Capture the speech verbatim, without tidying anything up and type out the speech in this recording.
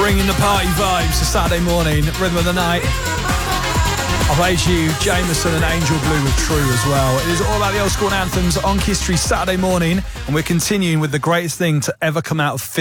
Bringing the party vibes to Saturday morning, rhythm of the night. I played you Jameson and Angel Blue with True as well. It is all about the old school anthems on Kiss Street Saturday morning, and we're continuing with the greatest thing to ever come out of